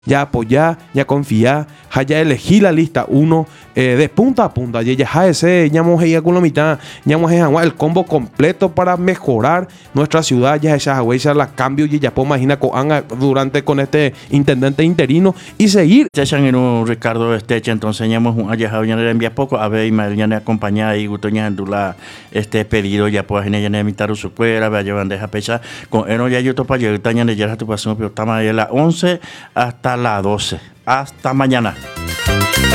ya apoyá, ya confía, ya elegí la lista 1 de punta a punta, ya ese, ya con la mitad, ya el combo completo para mejorar nuestra ciudad, ya esa la cambio y ya puedo imaginar con este intendente interino y seguir. Ya en Ricardo Esteche, entonces ya le envía poco, a ver, y ya le acompaña y gusto ya la pedido, ya pues ya le invitar su cuera, va a llevar bandeja pecha, con él ya yo topa ya ya tu pasión, pero estamos de las 11 hasta las 12. Hasta mañana.